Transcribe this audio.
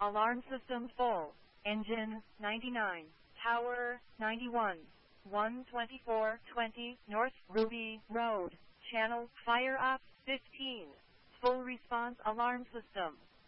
Alarm system full. Engine 99. Tower 91. 12420 North Ruby Road. Channel fire up 15. Full response alarm system.